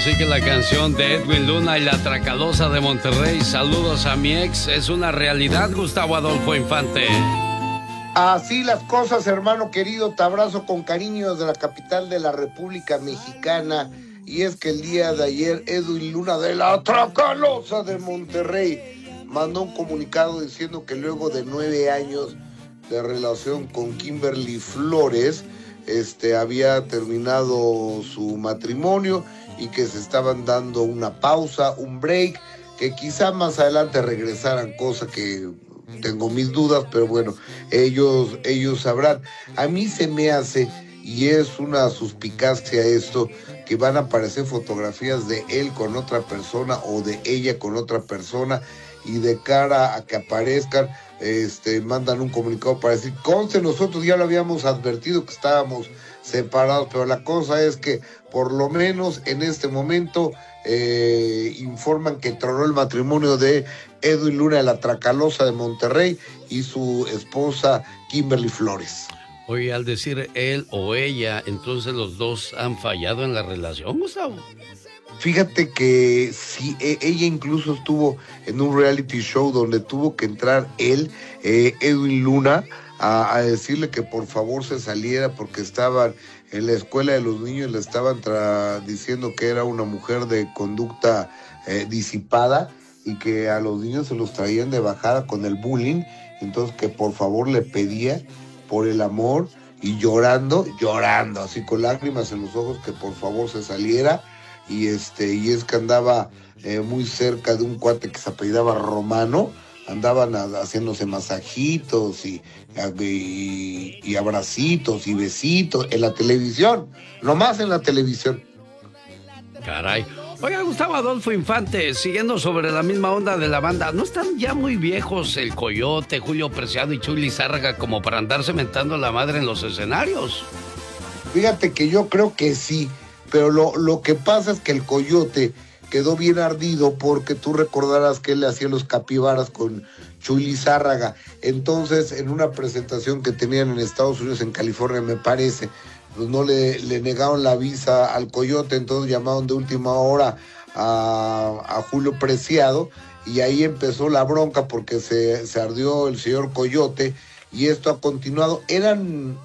Así que la canción de Edwin Luna y la Tracalosa de Monterrey, Saludos a mi ex, es una realidad, Gustavo Adolfo Infante. Así las cosas, hermano querido, te abrazo con cariño desde la capital de la República Mexicana. Y es que el día de ayer, Edwin Luna de la Tracalosa de Monterrey mandó un comunicado diciendo que luego de 9 años de relación con Kimberly Flores, había terminado su matrimonio y que se estaban dando una pausa, un break, que quizá más adelante regresaran, cosa que tengo mis dudas, pero bueno, ellos sabrán. A mí se me hace, y es una suspicacia esto, que van a aparecer fotografías de él con otra persona o de ella con otra persona, y de cara a que aparezcan, mandan un comunicado para decir, conste, nosotros ya lo habíamos advertido que estábamos separados, pero la cosa es que por lo menos en este momento informan que tronó el matrimonio de Edwin Luna de la Tracalosa de Monterrey y su esposa Kimberly Flores. Oye, al decir él o ella, entonces los dos han fallado en la relación, Gustavo. Fíjate que sí, ella incluso estuvo en un reality show donde tuvo que entrar él, Edwin Luna, a decirle que por favor se saliera porque estaban en la escuela de los niños, le estaban diciendo que era una mujer de conducta disipada y que a los niños se los traían de bajada con el bullying, entonces que por favor le pedía por el amor y llorando, así con lágrimas en los ojos, que por favor se saliera. Y es que andaba muy cerca de un cuate que se apellidaba Romano, andaban haciéndose masajitos y abracitos y besitos en la televisión, nomás en la televisión. Caray. Oiga, Gustavo Adolfo Infante, siguiendo sobre la misma onda de la banda, ¿no están ya muy viejos el Coyote, Julio Preciado y Chuy Lizárraga como para andarse mentando la madre en los escenarios? Fíjate que yo creo que sí, pero lo que pasa es que el Coyote quedó bien ardido porque tú recordarás que él le hacía los capibaras con Chuy Lizárraga. Entonces, en una presentación que tenían en Estados Unidos, en California, me parece, pues no le negaron la visa al Coyote, entonces llamaron de última hora a Julio Preciado y ahí empezó la bronca porque se ardió el señor Coyote y esto ha continuado. Eran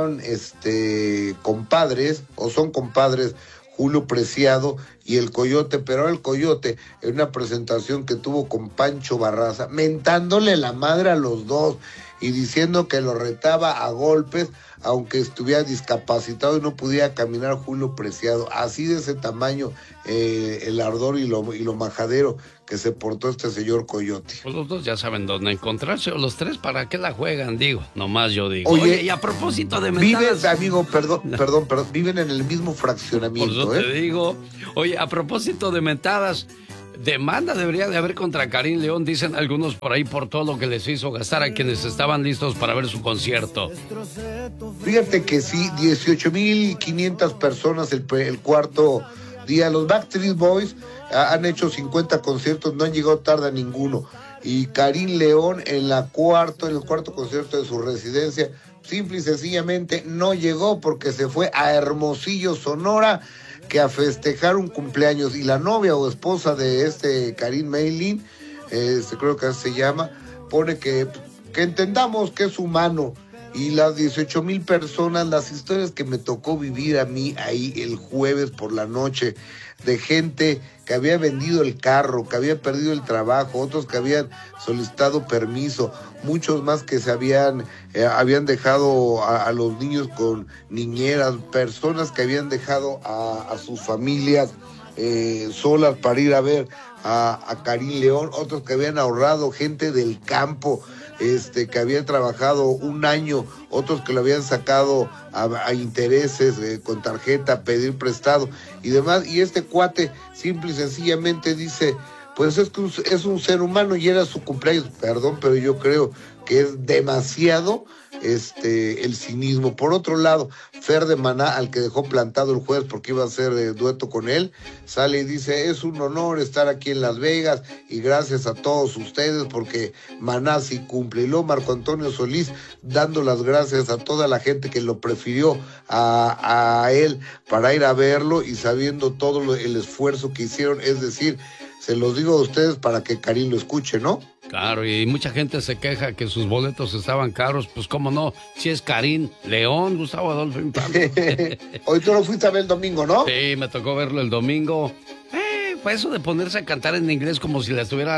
compadres, o son compadres, Julio Preciado y el Coyote, pero ahora el Coyote, en una presentación que tuvo con Pancho Barraza, mentándole la madre a los dos y diciendo que lo retaba a golpes, aunque estuviera discapacitado y no pudiera caminar Julio Preciado. Así de ese tamaño el ardor y lo majadero que se portó este señor Coyote. Pues los dos ya saben dónde encontrarse, o los tres, ¿para qué la juegan? Digo, nomás yo digo. Oye, y a propósito de mentadas... Viven, amigo, perdón, viven en el mismo fraccionamiento, Por eso te digo. Oye, a propósito de mentadas, demanda debería de haber contra Karim León, dicen algunos por ahí, por todo lo que les hizo gastar a quienes estaban listos para ver su concierto. Fíjate que sí, 18,500 personas el cuarto día. Los Backstreet Boys han hecho 50 conciertos, no han llegado tarde a ninguno. Y Karim León en el cuarto concierto de su residencia, simple y sencillamente no llegó porque se fue a Hermosillo, Sonora, que a festejar un cumpleaños. Y la novia o esposa de Karim Maylin, creo que así se llama, pone que entendamos que es humano. Y las 18,000 personas, las historias que me tocó vivir a mí ahí el jueves por la noche, de gente que había vendido el carro, que había perdido el trabajo, otros que habían solicitado permiso, muchos más que se habían dejado a los niños con niñeras, personas que habían dejado a sus familias solas para ir a ver a Karim León, otros que habían ahorrado, gente del campo, que habían trabajado un año, otros que lo habían sacado a intereses, con tarjeta, pedir prestado y demás. Y este cuate simple y sencillamente dice, pues es que es un ser humano y era su cumpleaños, perdón, pero yo creo que es demasiado el cinismo. Por otro lado, Fer de Maná, al que dejó plantado el jueves porque iba a hacer dueto con él, sale y dice, es un honor estar aquí en Las Vegas y gracias a todos ustedes porque Maná sí cumple. Y luego Marco Antonio Solís dando las gracias a toda la gente que lo prefirió a él para ir a verlo y sabiendo todo el esfuerzo que hicieron, es decir, se los digo a ustedes para que Karim lo escuche, ¿no? Claro, y mucha gente se queja que sus boletos estaban caros, pues cómo no, si es Karim León, Gustavo Adolfo Infante. Hoy tú lo fuiste a ver el domingo, ¿no? Sí, me tocó verlo el domingo. Pues eso de ponerse a cantar en inglés como si la estuviera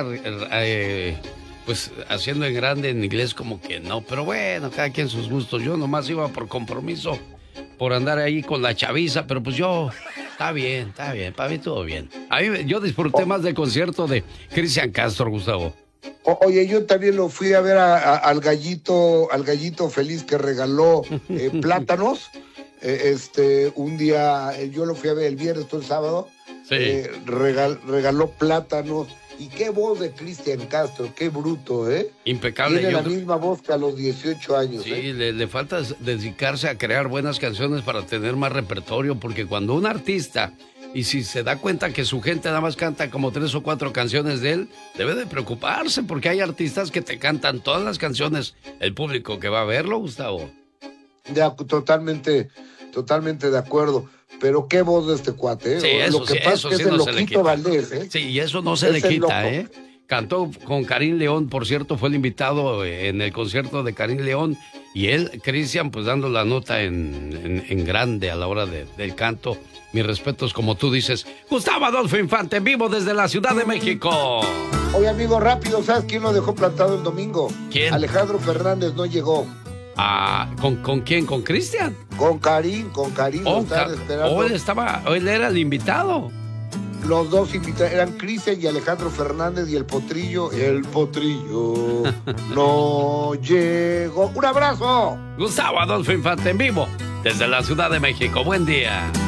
pues haciendo en grande en inglés, como que no, pero bueno, cada quien sus gustos. Yo nomás iba por compromiso, por andar ahí con la chaviza, pero pues yo, está bien, para mí todo bien. Yo disfruté más del concierto de Cristian Castro, Gustavo. Oye, yo también lo fui a ver al gallito feliz que regaló plátanos. Un día, yo lo fui a ver el viernes, todo el sábado. Sí. Regaló plátanos. Y qué voz de Cristian Castro, qué bruto, ¿eh? Impecable. Tiene la misma voz que a los 18 años. Sí, le falta dedicarse a crear buenas canciones para tener más repertorio, porque cuando un artista, y si se da cuenta que su gente nada más canta como 3 o 4 canciones de él, debe de preocuparse, porque hay artistas que te cantan todas las canciones, el público que va a verlo, Gustavo. Ya, totalmente de acuerdo. Pero qué voz de este cuate, ¿eh? Sí, eso, lo que sí, pasa eso es que sí es el no se le loquito quita. Valdés, ¿eh? Sí, y eso no se le quita, ¿eh? Cantó con Karim León, por cierto, fue el invitado en el concierto de Karim León, y él, Cristian, pues dando la nota en grande a la hora del canto. Mis respetos, como tú dices. Gustavo Adolfo Infante, en vivo desde la Ciudad de México. Oye, amigo, rápido, ¿sabes quién lo dejó plantado el domingo? ¿Quién? Alejandro Fernández no llegó. Ah, ¿con quién? ¿Con Cristian? Con Karim, lo estaban esperando. Él era el invitado. Los dos invitados eran Cristian y Alejandro Fernández y el Potrillo no llegó. ¡Un abrazo! Gustavo Adolfo Infante en vivo desde la Ciudad de México. Buen día.